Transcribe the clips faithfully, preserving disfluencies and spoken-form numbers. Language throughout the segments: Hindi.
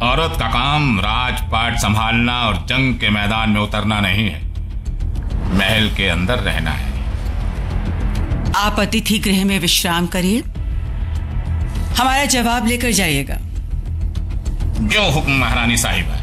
औरत का काम राजपाट संभालना और जंग के मैदान में उतरना नहीं है, महल के अंदर रहना है। आप अतिथि गृह में विश्राम करिए, हमारा जवाब लेकर जाइएगा। जो हुक्म महारानी साहिबा।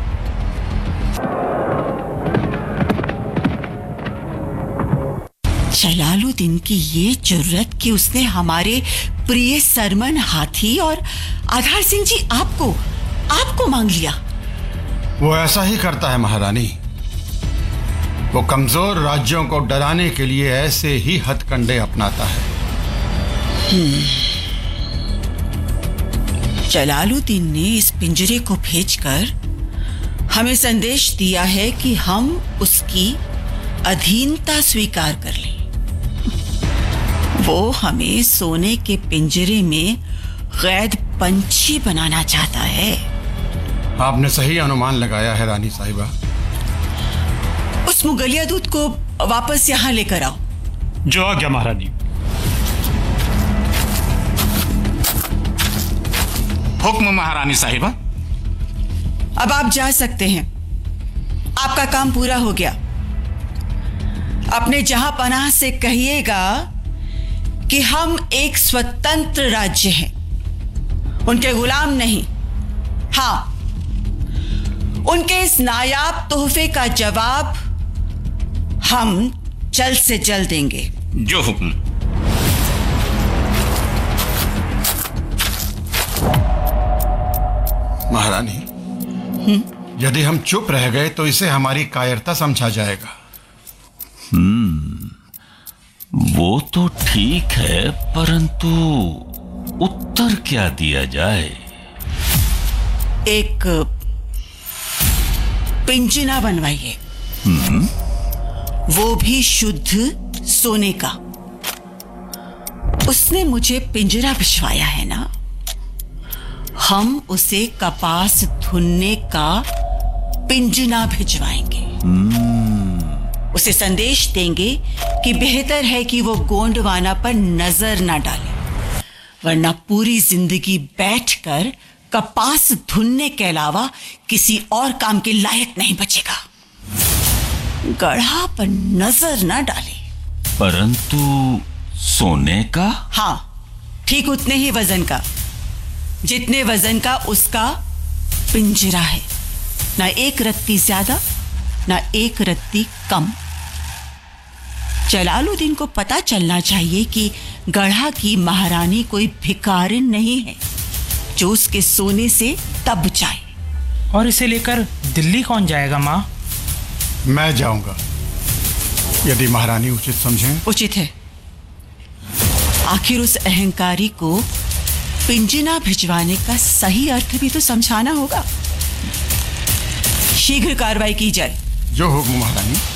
जलालुद्दीन की ये जुर्रत कि उसने हमारे प्रिय सरमन हाथी और आधार सिंह जी आपको आपको मांग लिया। वो ऐसा ही करता है महारानी। वो कमजोर राज्यों को डराने के लिए ऐसे ही हथकंडे अपनाता है। जलालुद्दीन ने इस पिंजरे को भेजकर हमें संदेश दिया है कि हम उसकी अधीनता स्वीकार कर लें। वो हमें सोने के पिंजरे में कैद पंछी बनाना चाहता है। आपने सही अनुमान लगाया है रानी साहिबा। उस मुगलिया दूत को वापस यहाँ लेकर आओ। जो आज्ञा महारानी। हुक्म महारानी साहिबा। अब आप जा सकते हैं, आपका काम पूरा हो गया। अपने जहां पनाह से कहिएगा कि हम एक स्वतंत्र राज्य हैं, उनके गुलाम नहीं। हां, उनके इस नायाब तोहफे का जवाब हम जल्द से जल्द देंगे। जो हुक्म। महारानी, यदि हम चुप रह गए तो इसे हमारी कायरता समझा जाएगा। हम्म, वो तो ठीक है, परंतु उत्तर क्या दिया जाए? एक पिंजना बनवाइए, वो भी शुद्ध सोने का। उसने मुझे पिंजरा भिजवाया है ना, हम उसे कपास धुनने का पिंजना भिजवाएंगे। उसे संदेश देंगे कि बेहतर है कि वो गोंडवाना पर नजर ना डाले, वरना पूरी जिंदगी बैठकर कपास धुनने के अलावा किसी और काम के लायक नहीं बचेगा। गढ़ा पर नजर ना डाले। परंतु सोने का? हाँ, ठीक उतने ही वजन का, जितने वजन का उसका पिंजरा है। ना एक रत्ती ज्यादा, ना एक रत्ती कम। जलालुद्दीन को पता चलना चाहिए कि गढ़ा की महारानी कोई भिखारिन नहीं है जो उसके सोने से दब जाए। और इसे लेकर दिल्ली कौन जाएगा माँ? मैं जाऊंगा, यदि महारानी उचित समझें। उचित है। आखिर उस अहंकारी को पिंजना भिजवाने का सही अर्थ भी तो समझाना होगा। शीघ्र कार्रवाई की जाए। जो हुक्म महारानी।